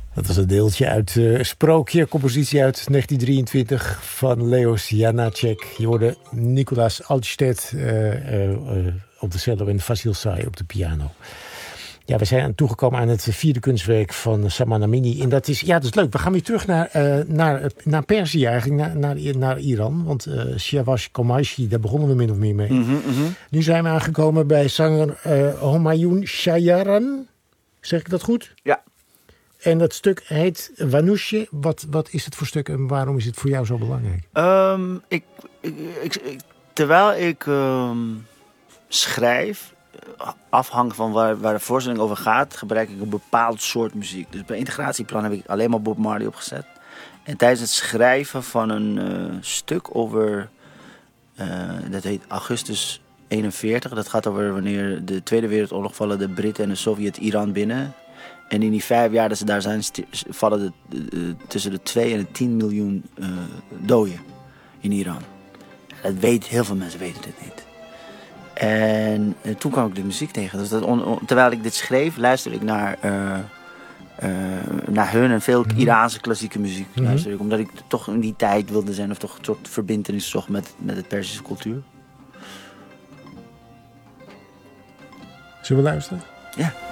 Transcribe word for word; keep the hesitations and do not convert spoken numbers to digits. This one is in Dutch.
Dat was een deeltje uit uh, Sprookje, compositie uit negentien drieëntwintig van Leos Janáček. Je hoorde Nicolas Altstedt uh, uh, uh, op de cello en Vasil Say op de piano. Ja, we zijn toegekomen aan het vierde kunstwerk van Saman Amini. En dat is, ja, dat is leuk. We gaan weer terug naar, uh, naar, naar Perzië eigenlijk, naar, naar, naar Iran. Want uh, Siavash Komayshi, daar begonnen we min of meer mee. Mm-hmm, mm-hmm. Nu zijn we aangekomen bij zanger uh, Homayoun Shayaran. Zeg ik dat goed? Ja. En dat stuk heet Wanouche. Wat, wat is het voor stuk en waarom is het voor jou zo belangrijk? Um, ik, ik, ik, ik, terwijl ik um, schrijf, afhankelijk van waar, waar de voorstelling over gaat, gebruik ik een bepaald soort muziek. Dus bij integratieplan heb ik alleen maar Bob Marley opgezet. En tijdens het schrijven van een uh, stuk over, uh, dat heet Augustus eenenveertig. Dat gaat over wanneer de Tweede Wereldoorlog vallen de Britten en de Sovjet Iran binnen. En in die vijf jaar dat ze daar zijn, vallen de, de, tussen de twee en de tien miljoen uh, doden in Iran. Dat weet, heel veel mensen weten dit niet. En uh, toen kwam ik de muziek tegen. Dus dat on, on, terwijl ik dit schreef, luisterde ik naar, uh, uh, naar hun en veel Iraanse klassieke muziek. Mm-hmm. Luisterde ik, omdat ik toch in die tijd wilde zijn of toch een soort verbintenis zocht met, met de Perzische cultuur. Zullen we luisteren? Ja.